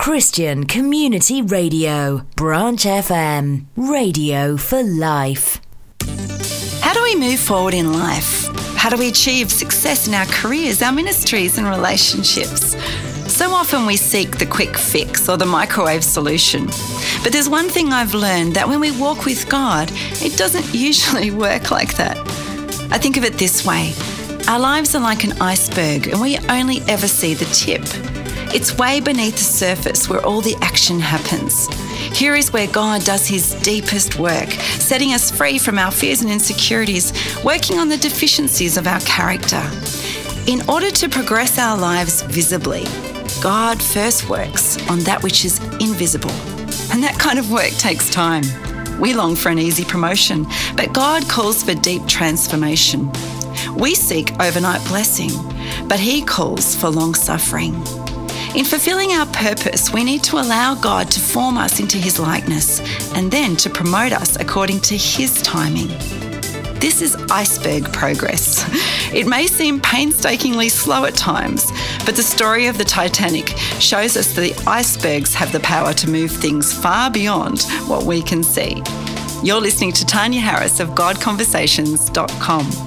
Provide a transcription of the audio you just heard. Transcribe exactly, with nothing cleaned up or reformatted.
Christian Community Radio, Branch F M, radio for life. How do we move forward in life? How do we achieve success in our careers, our ministries and relationships? So often we seek the quick fix or the microwave solution. But there's one thing I've learned, that when we walk with God, it doesn't usually work like that. I think of it this way. Our lives are like an iceberg and we only ever see the tip. It's way beneath the surface where all the action happens. Here is where God does his deepest work, setting us free from our fears and insecurities, working on the deficiencies of our character. In order to progress our lives visibly, God first works on that which is invisible. And that kind of work takes time. We long for an easy promotion, but God calls for deep transformation. We seek overnight blessing, but he calls for long suffering. In fulfilling our purpose, we need to allow God to form us into his likeness and then to promote us according to his timing. This is iceberg progress. It may seem painstakingly slow at times, but the story of the Titanic shows us that the icebergs have the power to move things far beyond what we can see. You're listening to Tanya Harris of God Conversations dot com.